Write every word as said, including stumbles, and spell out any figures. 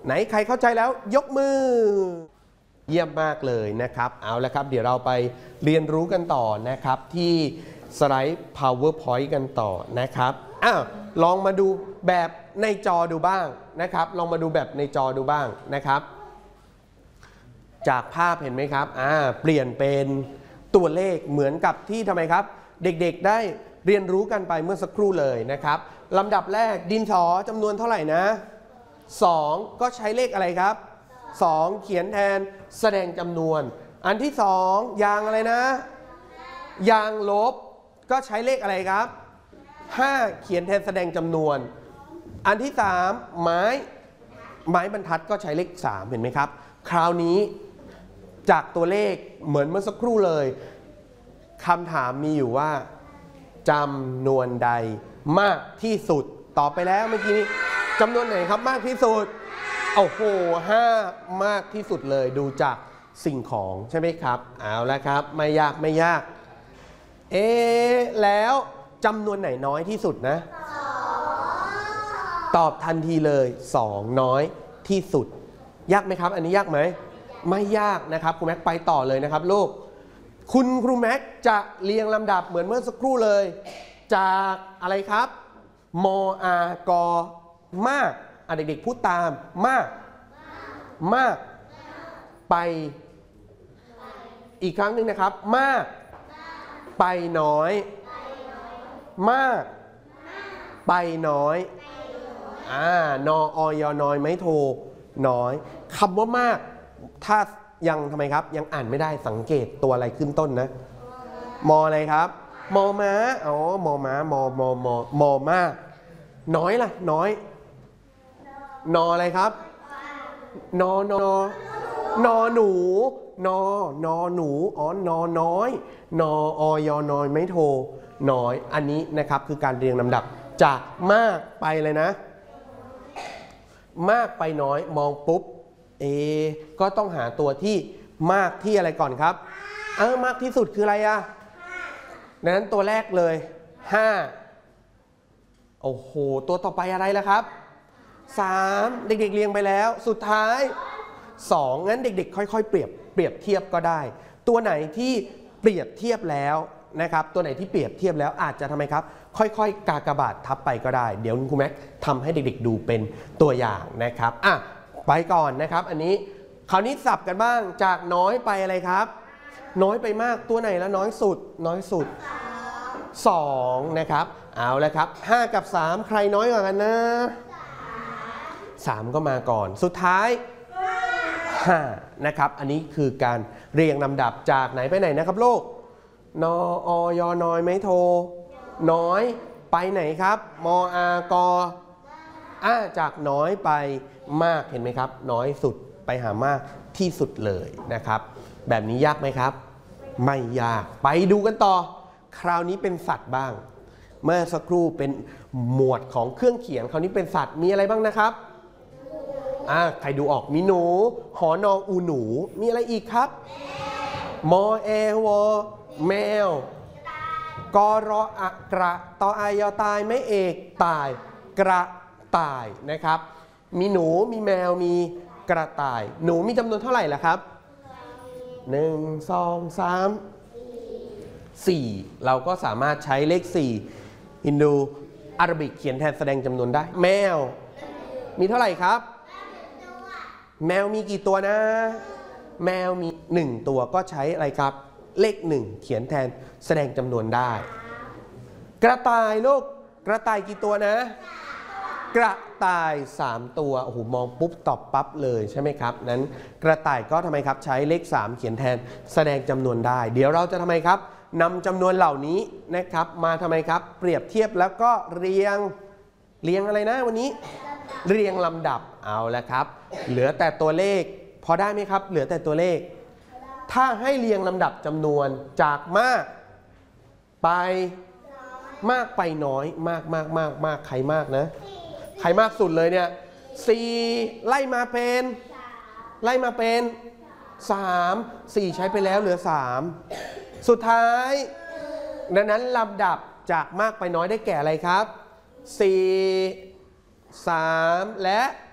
ไหนใครเข้าใจแล้วยกมือเยี่ยมมากเลยนะครับเอาละครับเดี๋ยวเราไปเรียนรู้กันต่อนะครับที่สไลด์ PowerPoint กันต่อนะครับอ้าวลองมาดูแบบในจอดูบ้างนะครับลองมาดูแบบในจอดูบ้างนะครับจากภาพเห็นไหมครับอ่าเปลี่ยนเป็นตัวเลขเหมือนกับที่ทำไมครับเด็กๆได้เรียนรู้กันไปเมื่อสักครู่เลยนะครับลำดับแรกดินสอจำนวนเท่าไหร่นะสองก็ใช้เลขอะไรครับสองเขียนแทนแสดงจำนวนอันที่สองยางอะไรนะยางลบก็ใช้เลขอะไรครับห้าเขียนแทนแสดงจำนวนอันที่สามไม้ไม้บรรทัดก็ใช้เลขสามเห็นไหมครับคราวนี้จากตัวเลขเหมือนเมื่อสักครู่เลยคำถามมีอยู่ว่าจำนวนใดมากที่สุดตอบไปแล้วเมื่อกี้นี้จำนวนไหนครับมากที่สุดโอ้โหห้ามากที่สุดเลยดูจากสิ่งของใช่ไหมครับเอาละครับไม่ยากไม่ยากเอ๊ะแล้วจำนวนไหนน้อยที่สุดนะตอบทันทีเลยสองน้อยที่สุดยากไหมครับอันนี้ยากไหมไม่ยากนะครับครูแม็กไปต่อเลยนะครับลูกคุณครูแม็กจะเรียงลำดับเหมือนเมื่อสักครู่เลยจากอะไรครับมอากอมากอ่ะเด็กๆพูดตามมากมากไปอีกครั้งหนึ่งนะครับมากไปน้อยมากไปน้อยอ่านออยน้อยไม่โทน้อยคำว่ามากถ้ายังทำไมครับยังอ่านไม่ได้สังเกตตัวอะไรขึ้นต้นนะมออะไรครับมอม้าอ๋อมอม้ามอมอมอมอมากน้อยล่ะน้อยนออะไรครับนอนอนอหนูนอนอหนูอ๋อนอน้อยนออยน้อยไม่โทน้อยอันนี้นะครับคือการเรียงลำดับจากมากไปเลยนะมากไปน้อยมองปุ๊บเอก็ต้องหาตัวที่มากที่อะไรก่อนครับเออมากที่สุดคืออะไรอะดังนั้นตัวแรกเลยห้าโอ้โหตัวต่อไปอะไรล่ะครับสามเด็กๆเรียงไปแล้วสุดท้ายสองงั้นเด็กๆค่อยๆเปรียบเปรียบเทียบก็ได้ตัวไหนที่เปรียบเทียบแล้วนะครับตัวไหนที่เปรียบเทียบแล้วอาจจะทำไมครับค่อยๆกากบาททับไปก็ได้เดี๋ยวครูแม็กทำให้เด็กๆดูเป็นตัวอย่างนะครับอ่ะไปก่อนนะครับอันนี้คราวนี้สับกันบ้างจากน้อยไปอะไรครับน้อยไปมากตัวไหนแล้วน้อยสุดน้อยสุดสองนะครับเอาแล้วครับห้ากับสามใครน้อยกว่ากันนะสามก็มาก่อนสุดท้ายห้านะครับอันนี้คือการเรียงลำดับจากไหนไปไหนนะครับลูกนออยน้อยไม่โทน้อยไปไหนครับมอากออ่าจากน้อยไปมากเห็นไหมครับน้อยสุดไปหามากที่สุดเลยนะครับแบบนี้ยากไหมครับไม่ยากไปดูกันต่อคราวนี้เป็นสัตว์บ้างเมื่อสักครู่เป็นหมวดของเครื่องเขียนคราวนี้เป็นสัตว์มีอะไรบ้างนะครับอ่าใครดูออกมีหนูหอนออูหนูมีอะไรอีกครับมอแอวอแมวกอรออะกระตออายอตายไม่เอกตายกระต่ายนะครับมีหนูมีแมวมีกระต่ายหนูมีจำนวนเท่าไหร่ล่ะครับหนึ่งสองสามสี่เราก็สามารถใช้เลขสี่ฮินดูอาราบิกเขียนแทนแสดงจำนวนได้แมวมีเท่าไหร่ครับแมวมีกี่ตัวนะแมวมีหนึ่งตัวก็ใช้อะไรครับเลขหนึ่งเขียนแทนแสดงจำนวนได้กระต่ายลูกกระต่ายกี่ตัวนะกระต่ายสามตัวโอ้โหมองปุ๊บตอบปั๊บเลยใช่ไหมครับนั้นกระต่ายก็ทำไมครับใช้เลขสามเขียนแทนแสดงจำนวนได้เดี๋ยวเราจะทำไมครับนำจำนวนเหล่านี้นะครับมาทำไมครับเปรียบเทียบแล้วก็เรียงเรียงอะไรนะวันนี้เรียงลำดับเอาแล้วครับเหลือแต่ตัวเลขพอได้ไหมครับเหลือแต่ตัวเลขถ้าให้เรียงลำดับจำนวนจากมากไปมากไปน้อยมากมากมากมากใครมากนะใครมากสุดเลยเนี่ยสี่ไล่มาเป็นไล่มาเป็นสามสี่ใช้ไปแล้วเหลือสามสุดท้ายดังนั้นลำดับจากมากไปน้อยได้แก่อะไรครับสี่ สามและ